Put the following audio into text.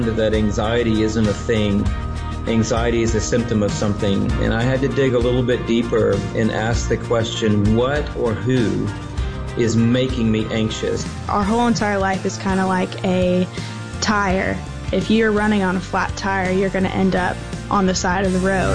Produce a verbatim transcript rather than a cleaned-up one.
that anxiety isn't a thing. Anxiety is a symptom of something. And I had to dig a little bit deeper and ask the question, what or who is making me anxious? Our whole entire life is kind of like a tire. If you're running on a flat tire, you're going to end up on the side of the road.